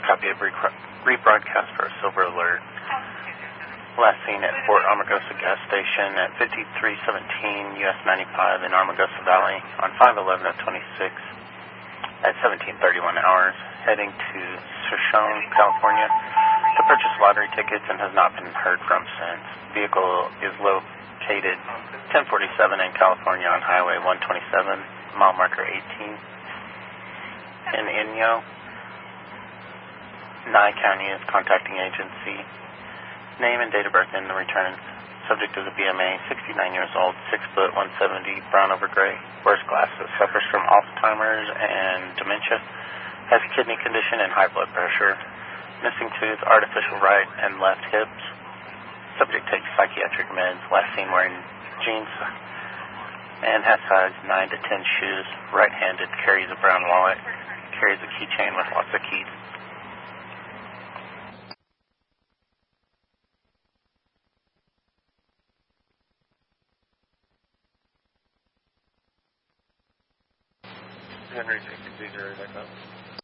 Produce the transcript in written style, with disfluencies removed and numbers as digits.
copy of rebroadcast for a silver alert. Last seen at Fort Amargosa gas station at 5317 US 95 in Amargosa Valley on 5/11 of 26 at 17:31 hours, heading to Shoshone, California, to purchase lottery tickets and has not been heard from since. Vehicle is located 1047 in California on Highway 127, mile marker 18. In Inyo, Nye County is contacting agency. Name and date of birth in the return. Subject is a BMA, 69 years old, 6 foot, 170, brown over gray, wears glasses, suffers from Alzheimer's and dementia, has kidney condition and high blood pressure, missing tooth, artificial right and left hips. Subject takes psychiatric meds, last seen wearing jeans, and has size 9 to 10 shoes, right-handed, carries a brown wallet, carries a keychain with lots of keys. Henry, take it easier like that.